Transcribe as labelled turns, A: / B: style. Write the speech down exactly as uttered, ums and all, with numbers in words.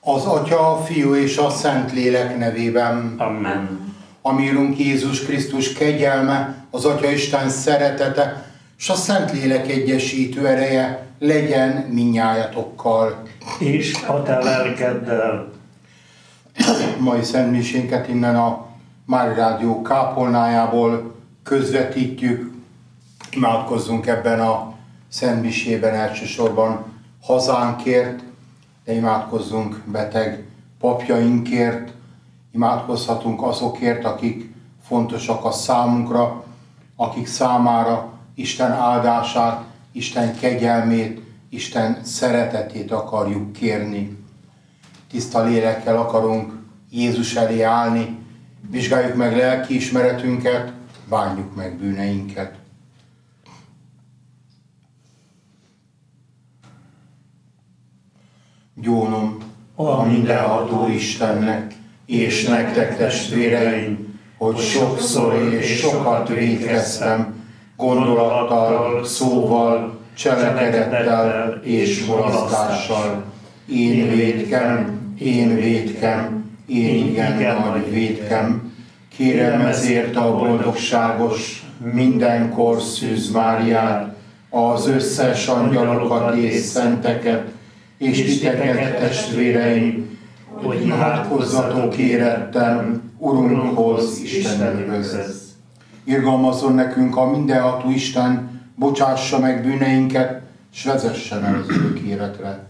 A: Az Atya, a Fiú és a Szentlélek nevében.
B: Amen.
A: A mi Urunk Jézus Krisztus kegyelme, az Atya Isten szeretete, és a Szentlélek egyesítő ereje legyen minnyájatokkal.
B: És a te lelkeddel.
A: Mai szentmisénket innen a Mária Rádió kápolnájából közvetítjük. Imádkozzunk ebben a szentmisében elsősorban hazánkért, de imádkozzunk beteg papjainkért, imádkozhatunk azokért, akik fontosak a számunkra, akik számára Isten áldását, Isten kegyelmét, Isten szeretetét akarjuk kérni. Tiszta lélekkel akarunk Jézus elé állni, vizsgáljuk meg lelkiismeretünket, bánjuk meg bűneinket. Gyónom a mindenható Istennek, és nektek testvéreim, hogy sokszor és sokat vétkeztem, gondolattal, szóval, cselekedettel és mulasztással. Én vétkem, én vétkem, én igen nagy vétkem. Kérem ezért a boldogságos, mindenkor Szűz Máriát, az összes angyalokat és szenteket, és titeket, testvéreim, hogy imádkozzatok érettem Urunkhoz, Istenünkhöz. Irgalmazzon nekünk a mindenható Isten, bocsássa meg bűneinket, s vezessen el az örök életre.